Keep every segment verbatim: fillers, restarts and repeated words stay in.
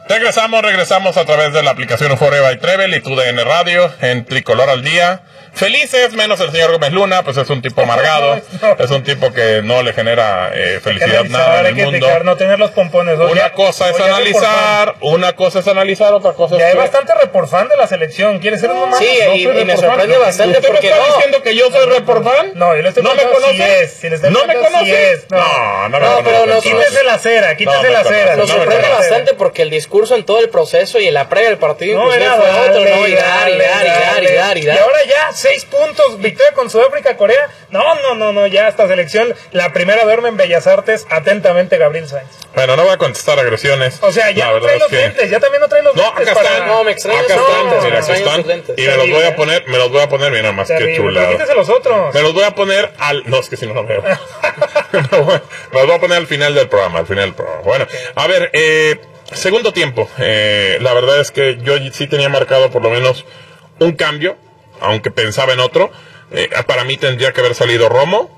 Regresamos, regresamos a través de la aplicación Euphoria by Trevel y tu D N Radio en Tricolor al Día. Felices, menos el señor Gómez Luna, pues es un tipo amargado, es un tipo que no le genera eh, felicidad nada en el mundo. Dejar, no tener los pompones. Una ya, cosa es analizar, una cosa es analizar, otra cosa es... Ya es bastante reporfan de la selección, quiere ser un Sí, no y, y me sorprende bastante porque ¿Usted me está no. diciendo que yo soy reporfan? No, yo le estoy ¿No me conoce? Si es, si le ¿No me conoce? Si es, no, no, no, no, me pero conoce. Quítese la cera, quítese no la conoce, cera. Nos no sorprende me bastante porque el discurso en todo el proceso y en la previa del partido No, inclusive era fue dale, otro, no, y dale, dar, y dar, y dar, y dar, y dar. Y ahora ya, seis puntos, victoria con Sudáfrica, Corea. No, no, no, no, ya esta selección, la primera duerme en Bellas Artes, atentamente Gabriel Sainz. Bueno, no voy a contestar agresiones. O sea, ya no trae los lentes, ya también no trae los No, lentes. acá están. No, me extraña Acá esos están, lentes, mira, me aquí extrañan están. esos lentes. Y me los voy a poner, me los voy a poner, mira más que chulada. Quítese los otros. Me los voy a poner al... No, es que si no, no veo. Me los voy a poner al final del programa, al final del programa. Bueno, a ver, eh, segundo tiempo. Eh, la verdad es que yo sí tenía marcado por lo menos un cambio, aunque pensaba en otro. Eh, para mí tendría que haber salido Romo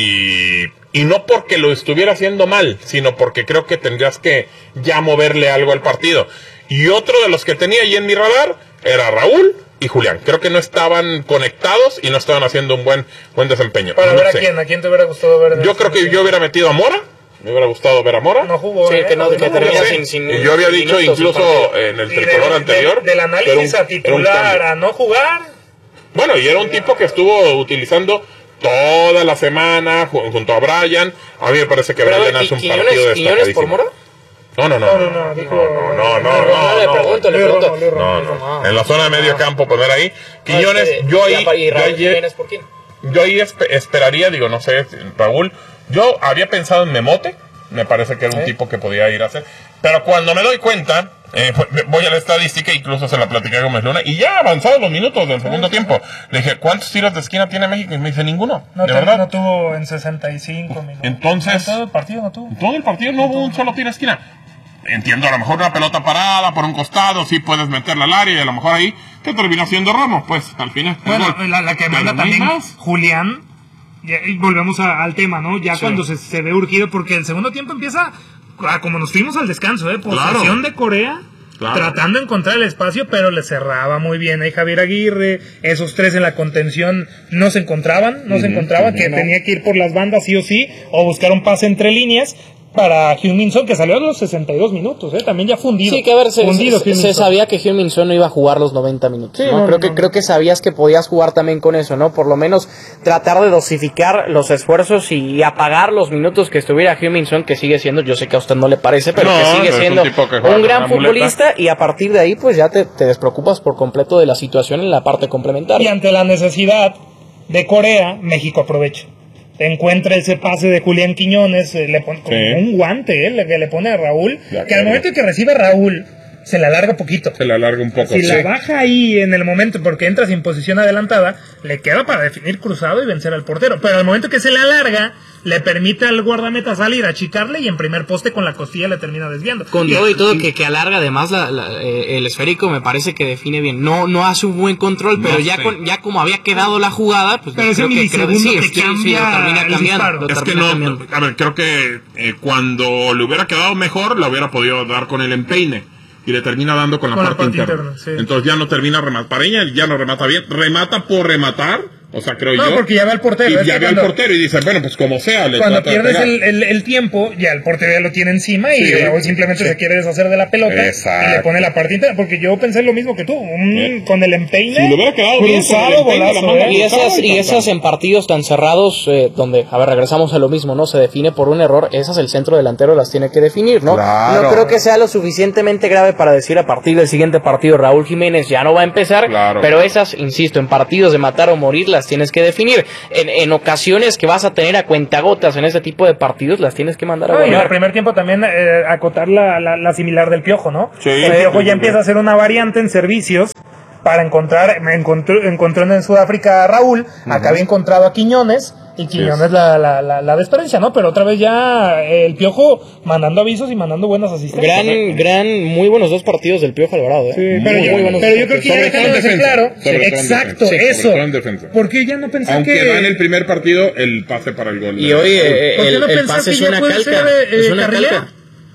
y, y no porque lo estuviera haciendo mal, sino porque creo que tendrías que ya moverle algo al partido. Y otro de los que tenía ahí en mi radar era Raúl y Julián. Creo que no estaban conectados y no estaban haciendo un buen buen desempeño. Para no ver sé. a quién, a quién te hubiera gustado ver. Yo creo que yo hubiera metido a Mora. Me hubiera gustado ver a Mora. No jugó. Sí, eh, que no, que jugó, termina ¿no? sin, sin. Y yo había sin dicho minutos, incluso en el Y tricolor de- anterior. de- del análisis era un- a titular era un a no jugar. Bueno, y era un tipo que estuvo utilizando toda la semana ju- junto a Brian. A mí me parece que Pero a ver, Brian hace un ¿Quiñones, partido Quiñones por Mora? No, no, no. No, no, no, dijo- no, no, no, No, no, le no, pregunto, le Leo pregunto. Romo, Leo Romo. no, no. En la zona de medio campo poner ahí. No, Quiñones, este, yo ahí, y Raúl yo ahí, Jiménez, ¿por quién? yo ahí espe- esperaría, digo, no sé, Raúl. Yo había pensado en Memote. Me parece que era un ¿Sí? tipo que podía ir a hacer. Pero cuando me doy cuenta, eh, voy a la estadística, incluso se la platicé con Gómez Luna, y ya avanzados los minutos del segundo tiempo. Le dije, ¿cuántos tiros de esquina tiene México? Y me dice, ninguno. No, de te- verdad. no tuvo en sesenta y cinco minutos. Entonces- En todo el partido no tuvo. Todo el partido no hubo un solo tiro de esquina. Entiendo, a lo mejor una pelota parada por un costado, sí puedes meterla al área y a lo mejor ahí te termina siendo Ramos, pues al final. Bueno, la, la que Pero manda no hay también más. Julián, ya- y volvemos a- al tema, ¿no? Ya Sí. cuando se, se ve urgido, porque el segundo tiempo empieza a como nos fuimos al descanso, ¿eh? Posesión Claro. de Corea, Claro. tratando de encontrar el espacio, pero le cerraba muy bien ahí Javier Aguirre, esos tres en la contención no se encontraban, no se encontraban, que tenía que ir por las bandas sí o sí, o buscar un pase entre líneas para Heung-min Son, que salió a los sesenta y dos minutos, ¿eh? También ya fundido. Sí, que a ver, se, fundido, se, Heung-min se Son. sabía que Heung-min Son no iba a jugar los noventa minutos, Sí, ¿no? no, creo no, que no. creo que sabías que podías jugar también con eso, ¿no? Por lo menos tratar de dosificar los esfuerzos y apagar los minutos que estuviera Heung-min Son, que sigue siendo, yo sé que a usted no le parece, pero No, que sigue es un siendo tipo un, que juega gran con la muleta. futbolista, y a partir de ahí pues ya te, te despreocupas por completo de la situación en la parte Y complementaria. ante la necesidad de Corea, México aprovecha. Encuentra ese pase de Julián Quiñones, eh, le pone como Sí. un guante, eh, le- que le pone a Raúl, De que al acuerdo. momento que recibe Raúl, se la alarga poquito. Se le alarga un poco. Si sí. la baja ahí en el momento, porque entra sin posición adelantada, le queda para definir cruzado y vencer al portero. Pero al momento que se le alarga, le permite al guardameta salir, achicarle y en primer poste con la costilla le termina desviando. Con todo y todo que, que alarga además la, la, eh, el esférico, me parece que define bien. No no hace un buen control, pero No ya sé. con, ya como había quedado la jugada, pues Pero ese creo que, creo que milisegundo sí, te es que sí, cambia lo termina el cambiando. disparo. lo Es que termina no, cambiando. a ver, creo que eh, cuando le hubiera quedado mejor, la hubiera podido dar con el empeine. Y le termina dando con la Con la parte, parte interna. interna, sí. Entonces ya no termina rematar. Pareña ya no remata bien. Remata por rematar. O sea, creo No, yo. porque ya ve al portero. Y es ya que ve al cuando- portero y dice, bueno, pues como sea, le Cuando trata de pierdes pegar. el, el, el tiempo, ya el portero ya lo tiene encima y Sí. Raúl simplemente Sí. se quiere deshacer de la pelota Exacto. y le pone la parte interna. Porque yo pensé lo mismo que tú, un- Eh. con el empeine. Si le hubiera quedado bien, cruzado, con el empeine, golazo, la manda ¿eh? Y esas, y Claro, esas en partidos tan cerrados, eh, donde, a ver, regresamos a lo mismo, ¿no? Se define por un error, esas el centro delantero las tiene que definir, ¿no? Claro. No creo que sea lo suficientemente grave para decir a partir del siguiente partido Raúl Jiménez ya no va a empezar, Claro. pero esas, insisto, en partidos de matar o morir las tienes que definir. En, en ocasiones que vas a tener a cuentagotas en ese tipo de partidos, las tienes que mandar a No, y en el volar. primer tiempo también eh, acotar la, la, la similar del Piojo, ¿no? Sí. El Piojo ya empieza a hacer una variante en servicios para encontrar, me encontró, encontró en Sudáfrica a Raúl, acá había encontrado a Quiñones, y Quiñones la, la, la, la desperdicia, ¿no? Pero otra vez ya eh, el Piojo mandando avisos y mandando buenas asistencias. Gran, gran, muy buenos dos partidos del Piojo Alvarado, ¿eh? Sí, pero, Muy yo, buenos pero dos yo creo que partidos. ya Sobre todo dejando en eso defensa. claro, Sobre todo en exacto, defensa. Sí, eso. sobre todo en defensa. ¿Por qué ya no pensé Aunque que... da en el primer partido el pase para el gol. Y hoy eh, ¿Por qué el, no el pensás pase que ya suena puede calca. ser, eh, suena carrilera? calca.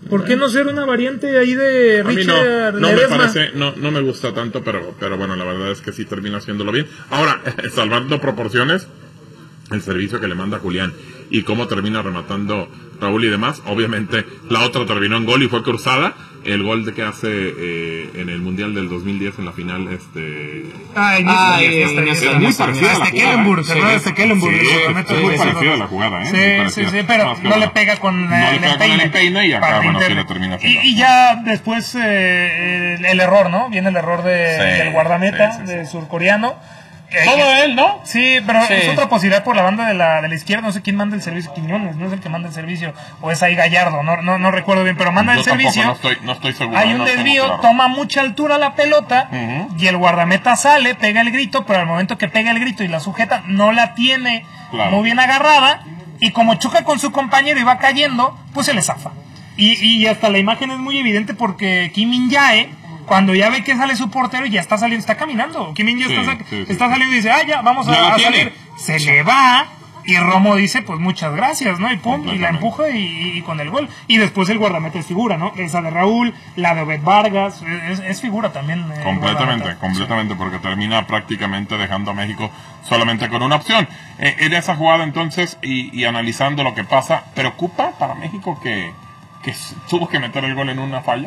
¿Por qué no ser una variante ahí de Richard? A mí no, no me parece, no, no me gusta tanto, pero, pero bueno, la verdad es que sí termina haciéndolo bien. Ahora, salvando proporciones, el servicio que le manda Julián y cómo termina rematando Raúl y demás, obviamente la otra terminó en gol y fue cruzada. El gol de que hace eh, en el Mundial del dos mil diez en la final, este... Ay, Ay, es muy parecida a la Kellenburg, ¿te acuerdas de Kellenburg? Sí, muy parecida a la jugada, ¿eh? Sí, sí, sí, pero no le pega con el empeine y acá, bueno, sí le termina haciendo. Y ya después eh, el error, ¿no? Viene el error de, sí, del guardameta, sí, sí, sí. del surcoreano. Todo él, ¿no? Sí, pero sí. es otra posibilidad por la banda de la, de la izquierda. No sé quién manda el servicio. Quiñones, no es el que manda el servicio. O es ahí Gallardo, no, no, no recuerdo bien, pero manda Yo el servicio. No estoy, no estoy seguro. Hay un no desvío, claro. toma mucha altura la pelota Uh-huh. y el guardameta sale, pega el grito, pero al momento que pega el grito y la sujeta, no la tiene claro. muy bien agarrada. Y como choca con su compañero y va cayendo, pues se le zafa. Y, y hasta la imagen es muy evidente porque Kim Min-jae, cuando ya ve que sale su portero, ya está saliendo, está caminando. Kim Min-jae sí, está, sí, sí, está saliendo y dice, ah, ya, vamos ya a, a tiene. salir. Se le va y Romo dice, pues muchas gracias, ¿no? Y pum, y la empuja y, y, y con el gol. Y después el guardameta es figura, ¿no? Esa de Raúl, la de Obed Vargas, es, es figura también. Eh, completamente, completamente, porque termina prácticamente dejando a México solamente con una opción. Eh, en esa jugada entonces, y, y analizando lo que pasa, ¿preocupa para México que, que tuvo que meter el gol en una falla?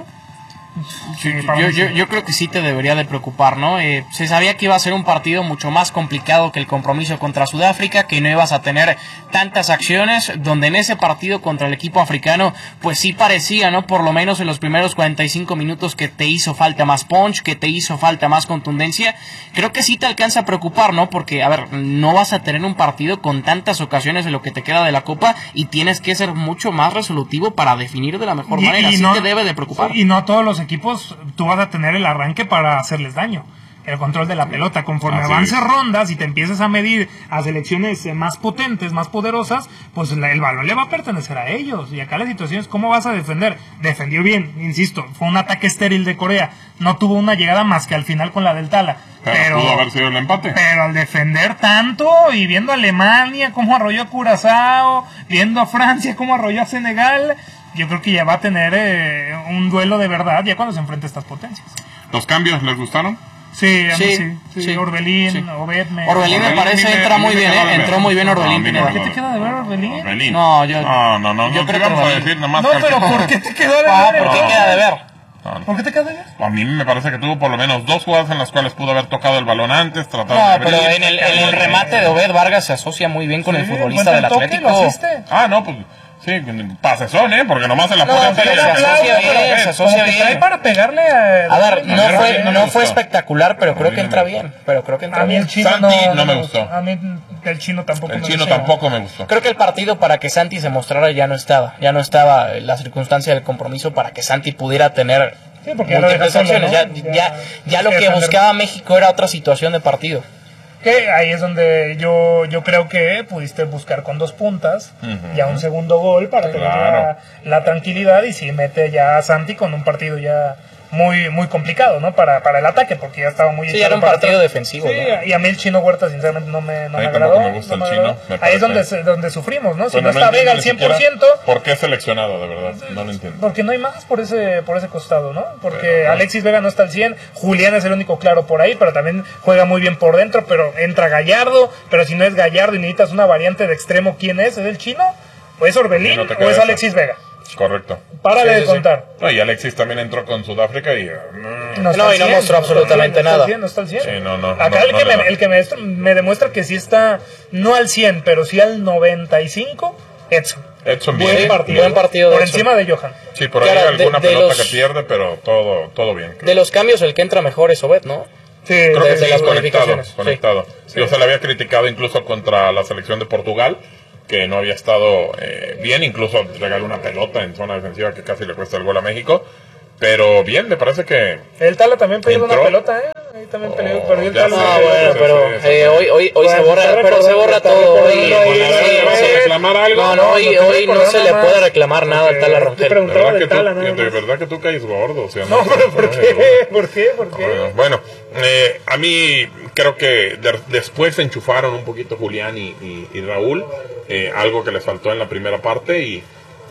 Sí, yo, yo, yo creo que sí te debería de preocupar, ¿no? Eh, se sabía que iba a ser un partido mucho más complicado que el compromiso contra Sudáfrica, que no ibas a tener tantas acciones, donde en ese partido contra el equipo africano, pues sí parecía, ¿no? Por lo menos en los primeros cuarenta y cinco minutos que te hizo falta más punch, que te hizo falta más contundencia. Creo que sí te alcanza a preocupar, ¿no? Porque, a ver, no vas a tener un partido con tantas ocasiones en lo que te queda de la Copa y tienes que ser mucho más resolutivo para definir de la mejor y, manera. y Sí no, te debe de preocupar. Y no todos los equipos tú vas a tener el arranque para hacerles daño, el control de la pelota. Conforme Así avances es. rondas y te empiezas a medir a selecciones eh, más potentes, más poderosas, pues la, el balón le va a pertenecer a ellos. Y acá la situación es cómo vas a defender. Defendió bien, insisto, fue un ataque estéril de Corea, no tuvo una llegada más que al final con la del Tala. Pero, Pero, pudo haber sido el empate. pero al defender tanto y viendo a Alemania cómo arrolló a Curazao, viendo a Francia cómo arrolló a Senegal, yo creo que ya va a tener eh, un duelo de verdad ya cuando se enfrente a estas potencias. ¿Los cambios les gustaron? Sí, a mí Sí, sí, sí, sí, Orbelín, sí. Obed me... Orbelín me Orbelín parece me- entra a mí muy me bien, quedó de ¿eh? ver. Entró muy bien No, a Orbelín mí no Pineda. ¿Por qué me te queda de ver Orbelín? Orbelín. No, yo- No, no, no. yo no, creo ¿qué que vamos a Orbelín. decir nomás No, porque- pero ¿por qué te quedó de Ah, ver? ¿por qué No. queda de ver? No, no. ¿Por qué te queda de ver? A mí me parece que tuvo por lo menos dos jugadas en las cuales pudo haber tocado el balón antes, tratar de No, abrir. pero en el, en el remate de Obed Vargas se asocia muy bien con el Sí, futbolista encuentra del el toque, lo Atlético. asiste. Ah, no, pues sí, pasezón, ¿eh? Porque nomás se la No, pone pero así, se ¿eh? asocia bien, Pero, se ¿eh? asocia Como que trae bien. para pegarle a... A ver, no A mí fue, no me no gustó. fue espectacular, pero creo A mí que no entra me bien. Pero creo que entra A mí bien. el chino Santi no, no me gustó. A mí el chino tampoco El me chino gustó. tampoco me gustó. Creo que el partido para que Santi se mostrara ya no estaba. Ya no estaba la circunstancia del compromiso para que Santi pudiera tener Sí, porque ya lo múltiples deja solo, acciones. ¿no? Ya, Ya- ya, ya lo que que defender. buscaba México era otra situación de partido. Que ahí es donde yo, yo creo que pudiste buscar con dos puntas, Ujú. ya un segundo gol para tener Claro. la, la tranquilidad y si mete ya a Santi con un partido ya muy muy complicado, ¿no? Para, para el ataque, porque ya estaba muy Sí, echado era un para partido atrás. defensivo, Sí, ¿no? y a mí el Chino Huerta sinceramente no me, no A mí me tampoco agradó. me gusta no el me Chino, agradó. me Ahí es parece. donde, se- donde sufrimos, ¿no? Si Bueno, no está entiendo Vega al ni cien por siquiera ciento, ¿Por qué seleccionado, de verdad? No lo entiendo. porque no hay más por ese por ese costado, ¿no? Porque Pero, Alexis Vega no está al cien, Julián es el único claro por ahí, pero también juega muy bien por dentro, pero entra Gallardo, pero si no es Gallardo y necesitas una variante de extremo, ¿quién es? ¿Es el Chino? ¿O es Orbelín? Sí, no te ¿O queda es esa. Alexis Vega? Correcto. Párale Sí, de sí, sí. contar. No, y Alexis también entró con Sudáfrica y... mm, No, está y al no cien, mostró está al absolutamente cien, no está nada. al cien, no está al cien. Sí, no, no, Acá no, el, no que le me, da. el que me, me demuestra que sí está, no al cien, pero sí al noventa y cinco, Edson. Edson Buen bien. partido. buen partido de Por Edson. encima de Johan. Sí, por ahí Claro, alguna de- de pelota los- que pierde, pero todo, todo bien. De los cambios, el que entra mejor es Obed, ¿no? Sí, Creo que desde sí, las conectado, bonificaciones, conectado. Yo se le había criticado incluso contra la selección de Portugal, que no había estado eh, bien, incluso regaló una pelota en zona defensiva que casi le cuesta el gol a México, pero bien, me parece que... El Tala también perdió una ¿Entró? pelota, ¿eh? Ahí también Oh, perdió, perdió el ya Tala. sé, Ah, sí, bueno, sí, pero sí, sí, eh, sí. hoy, hoy, hoy se Bueno, borra, está pero se recordando, borra está todo hoy. recordando ahí, Sí, ¿le vamos a sí. reclamar algo? No, no, hoy, No, no hoy tengo no se le problema puede más, reclamar nada al porque Tala te Rangel. pregunto. De verdad, de que tú, Tala, nada de más. verdad que tú caes gordo, o sea, No, pero ¿por qué? ¿Por qué? ¿Por qué? Bueno, Bueno, eh, a mí creo que de- después se enchufaron un poquito Julián y, y- y Raúl, eh, algo que les faltó en la primera parte y,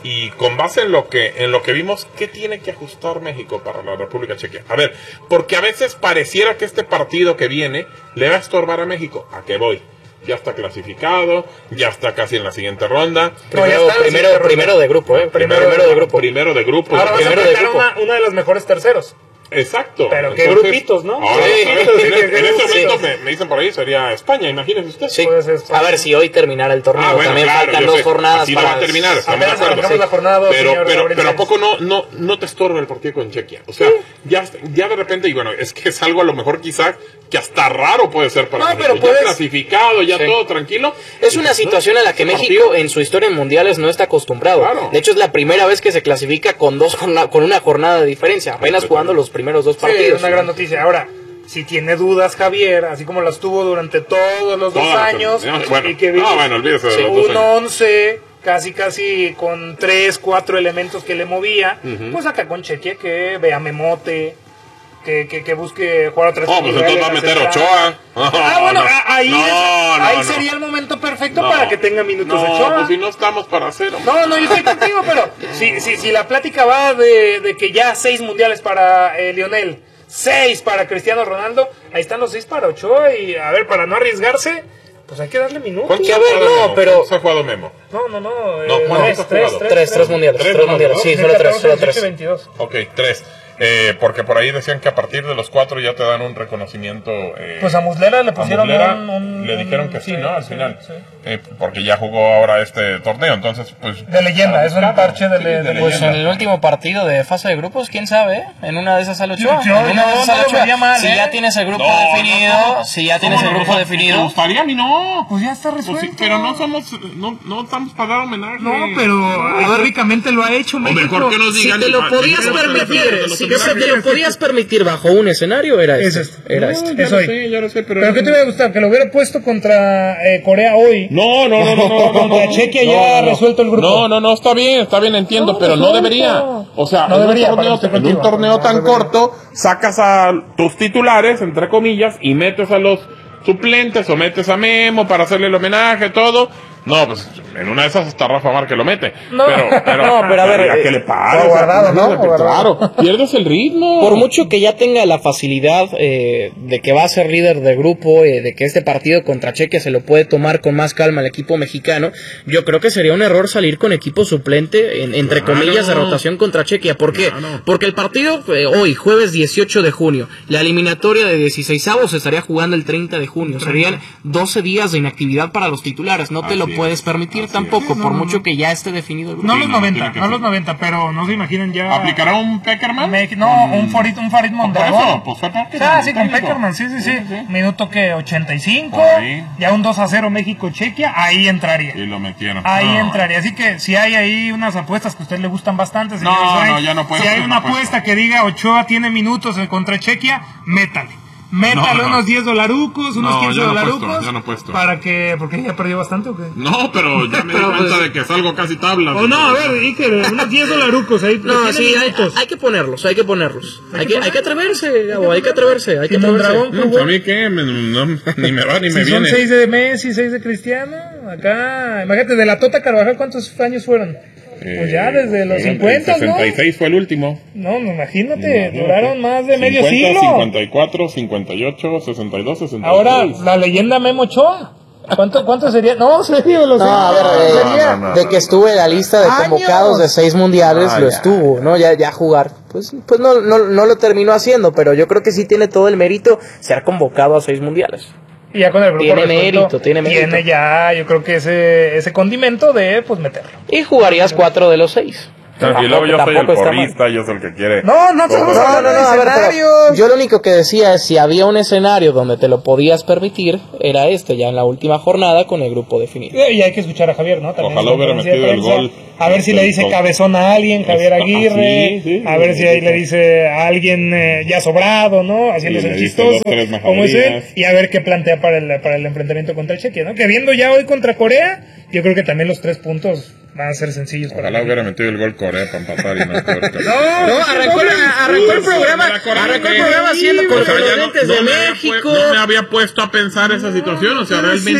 y con base en lo que en lo que vimos, ¿qué tiene que ajustar México para la República Checa? A ver, porque a veces pareciera que este partido que viene le va a estorbar a México. ¿A qué voy? Ya está clasificado, ya está casi en la siguiente ronda. Primero, no, primero, primero de grupo, ¿eh? Primero, Primero, primero de grupo. Primero de grupo. Ahora vas a primero de enfrentar grupo. una, una de los mejores terceros. Exacto. Pero qué Entonces, grupitos, ¿no? Ahora, Sí. ¿sabes? En, en este Sí. momento me, me dicen por ahí, sería España, imagínense usted. Sí. Puede ser España. A ver si hoy terminara el torneo. Ah, bueno, También claro, faltan yo dos sé. jornadas Así no para va a terminar, estamos de Apenas acuerdo. arrancamos la jornada dos, pero, señor pero, Gabriel pero ¿a Sánchez. poco no, no, no te estorba el partido con Chequia? O sea, ya, ya de repente, y bueno, es que es algo a lo mejor quizás que hasta raro puede ser para No, México. pero Ya puedes- clasificado, ya Sí. todo tranquilo. Es una situación a la que Ese México partido- en su historia en mundiales no está acostumbrado. Claro. De hecho, es la primera vez que se clasifica con dos jorna- con una jornada de diferencia, apenas jugando los primeros dos Sí, partidos. una gran noticia. Ahora, si tiene dudas Javier, así como las tuvo durante todos los dos Todas las- años, bueno, y que no, vimos bueno, olvídese de Sí, los dos un años. once, casi casi con tres, cuatro elementos que le movía, Ujú. pues acá con Chequia que vea Memote, que, que, que busque jugar a tres Oh, pues entonces va a meter Ochoa. Ah, bueno, No, a- ahí, no, es- no, ahí no. sería el momento perfecto No. para que tenga minutos No, Ochoa. pues si no estamos para hacer. hombre. No, no, yo estoy contigo, pero si, si, si la plática va de, de que ya seis mundiales para eh, Lionel, seis para Cristiano Ronaldo, ahí están los seis para Ochoa y a ver, para no arriesgarse, pues hay que darle minutos. ¿Cuántos Que a ha ver, jugado no, Memo? pero- ¿Cuántos ha jugado Memo? No, no, no. eh, No, ¿cuántos tres, ha tres, jugado? tres, Tres, tres mundiales, Tres tres nomás, mundiales, ¿no? sí, Del solo tres, catorce, solo dieciocho, tres. veintidós. Ok, tres. Eh, porque por ahí decían que a partir de los cuatro ya te dan un reconocimiento. Eh, Pues a Muslera le a pusieron Muslera un, un- le dijeron que sí, sí, ¿no? Al sí, final. sí. Eh, porque ya jugó ahora este torneo, entonces, pues. De leyenda, es un buscarlo. parche de, Sí, le- de leyenda. Pues en el último partido de fase de grupos, quién sabe, ¿eh? En una de esas sale Ochoa. Yo- yo en una de no- esas no sale lo Ochoa. vería mal, Si ¿eh? ya tienes el grupo No, definido, no, no. si ya tienes el ¿Cómo grupo no? definido. ¿Te gustaría a mí no? Pues ya está Pues sí, resuelto. pero no somos, no, no estamos para dar homenaje. No, pero históricamente lo ha hecho O México. mejor que nos Si digan. te lo ah, podías pero- pero- permitir, pero- si pero- te lo podías permitir bajo un escenario, era Es este. esto. Era No, este. Ya Es lo hoy. sé, ya lo sé, pero. ¿Pero qué te hubiera gustado? ¿Que lo hubiera puesto contra eh, Corea hoy? No, no, no, no, no, no, Contra no, Chequia no, ya no, no. resuelto el grupo. No, no, no, está bien, está bien, entiendo, No, pero pues no no, debería. no. O sea, No en, debería, un para torneo, que esté en un contigo. torneo No tan debería. corto, sacas a tus titulares, entre comillas, y metes a los suplentes o metes a Memo para hacerle el homenaje, todo. No, pues en una de esas hasta Rafa Márquez lo mete. No. pero, pero, No, pero a ver, ¿a eh, qué le pasa? o guardado, ¿no? O guardado. Claro, pierdes el ritmo. Por mucho que ya tenga la facilidad eh, de que va a ser líder de grupo, eh, de que este partido contra Chequia se lo puede tomar con más calma el equipo mexicano, yo creo que sería un error salir con equipo suplente, en- entre Claro. comillas, de rotación contra Chequia. ¿Por qué? Claro. Porque el partido eh, hoy, jueves dieciocho de junio, la eliminatoria de dieciseisavos se estaría jugando el treinta de junio. Serían doce días de inactividad para los titulares. No te Así lo es, puedes permitir así tampoco, es. por No, no, mucho no. que ya esté definido el grupo. No Sí, los no, noventa, tiene que no ser. los noventa, pero no se imaginan ya. ¿Aplicará un Peckerman? Me- no, un Farid, un Farid Por Mondragón. eso, pues fue Peckerman, Ah, sí, con técnico. Peckerman, sí, sí, sí. Sí, sí. Minuto que ochenta y cinco, Por ahí. ya un dos a cero México-Chequia, ahí entraría. Y lo metieron. Ahí No. entraría. Así que si hay ahí unas apuestas que a usted le gustan bastante, señor No, Israel, no, ya no puedo, si hay ya una no puedo. apuesta que diga Ochoa tiene minutos en contra Chequia, métale. Métale No, no. unos diez dolarucos, unos No, quince ya no he dolarucos. puesto, ya no he puesto. Para que, porque ya perdió bastante o qué. No, pero ya me di Pero, cuenta pues, de que salgo casi tablas. O no, a ver, Iker, unos diez dolarucos ahí. No, tiene sí, hay, minutos. hay que ponerlos, hay que ponerlos. Hay que que, hay que atreverse, Gabo, hay que atreverse, hay que Y atreverse. Mondragón, No, ¿a mí qué? Me- no, ni me va ni me Si son viene. seis de Messi, seis de Cristiano, acá, imagínate, de la Tota Carvajal, ¿cuántos años fueron? Pues ya desde los Eh, cincuenta, el sesenta y seis ¿no? fue el último. No, no, imagínate, Imagínate. duraron más de medio cincuenta, siglo. cincuenta y cuatro, cincuenta y ocho, sesenta y dos, sesenta y seis. Ahora, la leyenda Memo Ochoa. ¿Cuánto, cuánto sería? No, serio, lo sé. No, a ver, eh, sería. no, no, de que estuvo en la lista de ¡Años! convocados de seis mundiales, Ah, lo ya. estuvo, ¿no? Ya, ya jugar. Pues, pues no, no, no lo terminó haciendo, pero yo creo que sí tiene todo el mérito ser convocado a seis mundiales. Y ya con el grupo Tiene resuelto, mérito, tiene mérito. Tiene ya, yo creo que ese, ese condimento de, pues, meterlo. Y jugarías cuatro de los seis. Y luego yo soy el Tampoco está mal. porrista, yo soy el que quiere. No, no estamos Como- No, no, no, a ver, pero escenarios. yo lo único que decía es si había un escenario donde te lo podías permitir, era este, ya en la última jornada con el grupo definido. Y hay que escuchar a Javier, ¿no? También Ojalá en hubiera conferencia de metido el prensa. gol. A ver si le dice Con- cabezón a alguien, Javier Ah, Aguirre. sí, sí, a ver sí, si ahí sí. le dice a alguien eh, ya sobrado, ¿no? Haciéndose Y el le dice chistoso. dos, tres Como es él. majaderías. Y a ver qué plantea para el, para el enfrentamiento contra el Chequia, ¿no? Que viendo ya hoy contra Corea, yo creo que también los tres puntos van a ser sencillos para Ojalá México. hubiera metido el gol Corea para empatar y no. creo que- No, No, arrancó, la- arrancó el programa, Me acordé arrancó el que- programa haciendo con O los sea, ya no, presidentes no de me había México. pu- no me había puesto a pensar esa situación, o sea, realmente Sí,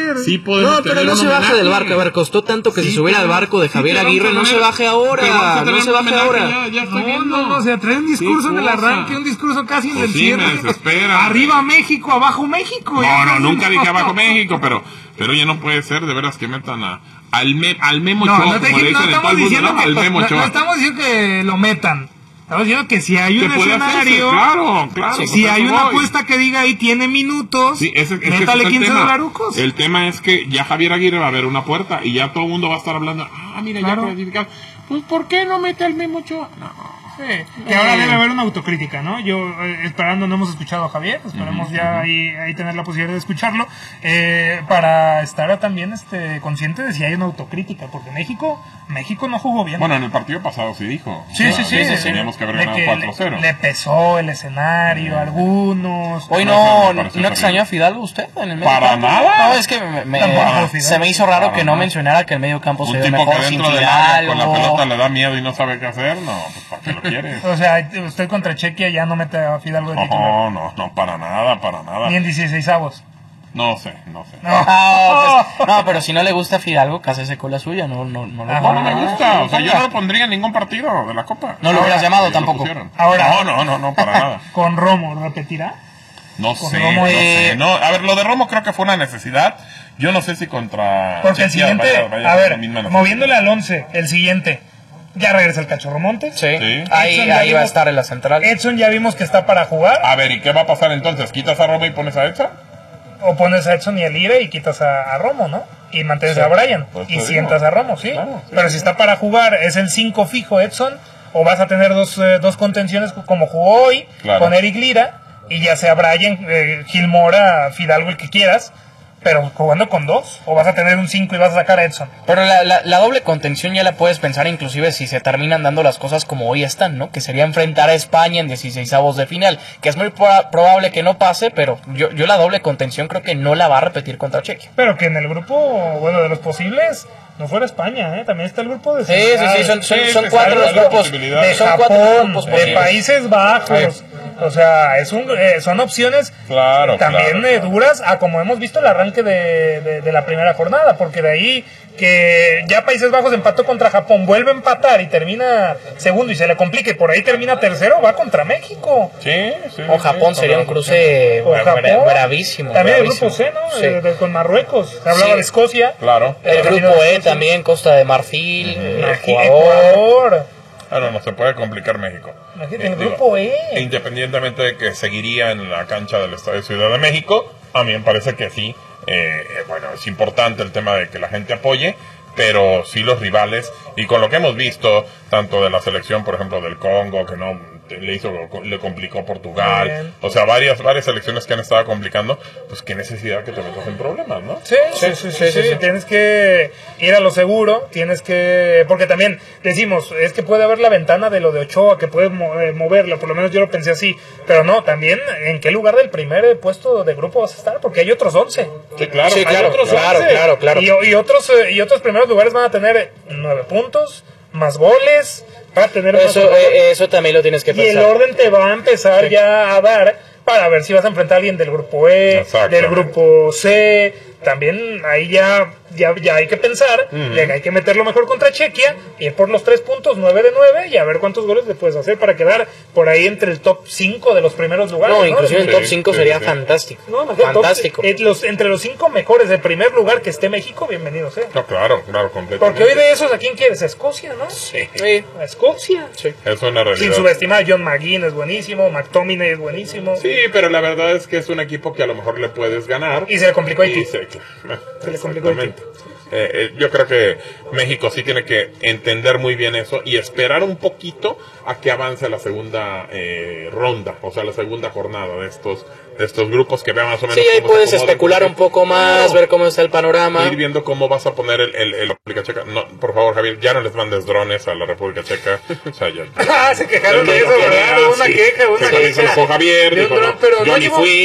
Aguirre. Sí podemos No, pero tener no un se baje homenaje. del barco. A ver, costó tanto que Sí, se subiera al pero- barco de sí, Javier pero Aguirre. vamos a No se tener- baje ahora. pero vamos a No tener se un baje homenaje, ahora. Ya, ya estoy No, viendo. no, no, o sea, trae un discurso Qué en el cosa. arranque, un discurso casi en Pues el sí, cierre. me desespera. Arriba México, abajo México. No, no, nunca dije abajo México, pero, pero ya no puede ser de veras que metan a, al, me, al Memo No, Ochoa, no, te como le dije- no dicen en todo estamos el mundo, diciendo ¿no? que, Al Memo no, Ochoa. no estamos diciendo que lo metan. Estamos diciendo que si hay Que un puede hacerse, escenario, claro, claro. si, pues si a hay eso una voy. apuesta que diga ahí tiene minutos, Sí, ese, es que ese métale es el quince tema. dolarucos. El tema es que ya Javier Aguirre va a ver una puerta y ya todo el mundo va a estar hablando, ah, mira, Claro. ya clasificado. Pues, ¿por qué no mete al Memo Ochoa? No. Sí, que ahora debe haber una autocrítica, ¿no? Yo, eh, esperando, no hemos escuchado a Javier, esperemos uh-huh, ya uh-huh. Ahí, ahí tener la posibilidad de escucharlo, eh, para estar también este, consciente de si hay una autocrítica, porque México México no jugó bien. Bueno, en el partido pasado sí dijo. Sí, o sí, sea, sí, sí. Teníamos que haber de ganado que cuatro cero. Le, le pesó el escenario, uh-huh. algunos. Hoy no, no, no extrañó a Fidalgo usted en el medio Para campo. nada. No, es que me, me, se me hizo raro para que no nada. mencionara que el medio campo Un se ve tipo mejor que sin dentro del área Fidalgo. con la pelota le da miedo y no sabe qué hacer, no, pues ¿para qué lo quiere? O sea, usted contra Chequia ya no mete a Fidalgo de titular. No, no, no, para nada, para nada. Ni en dieciseisavos. No sé, no sé. No. No, pues, no, pero si no le gusta Fidalgo, cásese con la suya, no, no, no, Ajá. No, no me gusta, o sea, yo no lo pondría en ningún partido de la Copa. No lo hubieras llamado tampoco. Ahora, no, no, no, no, para nada. Con Romo, ¿repetirá? No sé, Romo, no eh, sé. No, a ver, lo de Romo creo que fue una necesidad. Yo no sé si contra... Porque el Chequia siguiente, vaya- vaya a con la ver, misma necesidad. moviéndole al once, el siguiente. Ya regresa el Cachorro Montes. Sí, Sí. ahí, Edson ya ahí va a vimos- estar en la central. Edson ya vimos que está para jugar. A ver, ¿y qué va a pasar entonces? ¿Quitas a Romo y pones a Edson? O pones a Edson y a Lire y quitas a, a Romo, ¿no? Y mantienes Sí. a Brian. Pues te y digo. sientas a Romo, ¿sí? Claro, sí. Pero si está para jugar, es el cinco fijo Edson. O vas a tener dos, eh, dos contenciones como jugó hoy, Claro. con Eric Lira. Y ya sea Brian, eh, Gilmora, Fidalgo, el que quieras. Pero jugando con dos. O vas a tener un cinco y vas a sacar a Edson. Pero la, la, la doble contención ya la puedes pensar inclusive si se terminan dando las cosas como hoy están, ¿no? Que sería enfrentar a España en dieciseisavos de final, que es muy pro- probable que no pase, pero yo, yo la doble contención creo que no la va a repetir contra Chequia. Pero que en el grupo, bueno, de los posibles, no fuera España, ¿eh? También está el grupo de Sí, sí, sí, son, son, Sí, son que cuatro salga los la grupos. posibilidad. de Son Japón, cuatro grupos de posibles. Países Bajos. O sea, es un, eh, son opciones Claro, también claro, eh, claro. duras a como hemos visto el arranque de, de, de la primera jornada, porque de ahí que ya Países Bajos empató contra Japón, vuelve a empatar y termina segundo y se le complica y por ahí termina tercero, va contra México. Sí, sí. O Japón sí, sería un claro. cruce Con bra- Japón. bra- bravísimo. También el bravísimo. grupo C, ¿no? Sí. Eh, de- con Marruecos. Se hablaba Sí. de Escocia. Claro. El También grupo de E Escocia. también, Costa de Marfil, eh, Aquí, Ecuador. Ecuador. Ah, no, no se puede complicar México. Imagínate, Eh, el digo, grupo E. Independientemente de que seguiría en la cancha del Estadio Ciudad de México, a mí me parece que sí. Eh, bueno, es importante el tema de que la gente apoye, pero sí los rivales, y con lo que hemos visto, tanto de la selección, por ejemplo, del Congo, que no le hizo, le complicó Portugal, Bien. o sea, varias, varias selecciones que han estado complicando, pues qué necesidad que te metas en problemas, ¿no? Sí, sí, sí, sí, sí, tienes que ir a lo seguro, tienes que, porque también decimos, es que puede haber la ventana de lo de Ochoa, que puede mo- eh, moverla, por lo menos yo lo pensé así, pero no, también, ¿en qué lugar del primer eh, puesto de grupo vas a estar? Porque hay otros once. Sí, claro, Sí, hay claro, otros claro, once. claro, claro. Y, y otros, eh, y otros primeros lugares van a tener nueve puntos, más goles, van a tener más Eso, goles. eh, eso también lo tienes que Y el pensar. orden te va a empezar Sí. ya a dar para ver si vas a enfrentar a alguien del grupo E, Exacto. del grupo C. También ahí ya, ya, ya hay que pensar, de que hay que meterlo mejor contra Chequia, ir por los tres puntos, nueve de nueve, y a ver cuántos goles le puedes hacer para quedar por ahí entre el top cinco de los primeros lugares. No, inclusive en Sí, top cinco sí, sería sí. fantástico. No, imagínate, top- Fantástico. eh, los, entre los cinco mejores del primer lugar que esté México, bienvenido sea. No, claro, claro, completamente. Porque hoy de esos, ¿a quién quieres? ¿A Escocia, no? Sí, Sí, A Escocia. sí. es una realidad. Sin subestimar, John McGinn es buenísimo, McTominay es buenísimo. Sí, pero la verdad es que es un equipo que a lo mejor le puedes ganar. Y se le complicó a Y Haití. se, Se le complicó a Haití. exactamente. Eh, eh, yo creo que México sí tiene que entender muy bien eso y esperar un poquito a que avance la segunda eh, ronda, o sea, la segunda jornada de estos de estos grupos, que vean más o menos Sí, ahí cómo se puedes acomodan, especular un porque- poco más, Claro. ver cómo está el panorama. Ir viendo cómo vas a poner el, el, el República Checa. No, por favor, Javier, ya no les mandes drones a la República Checa. O sea, ya. Ah, se quejaron de Ya eso, no, ¿verdad? ah, Hubo una sí. queja, hubo una Sí, se queja. enojó Javier, De un dijo, dron, no, pero yo no ni llevó- fui.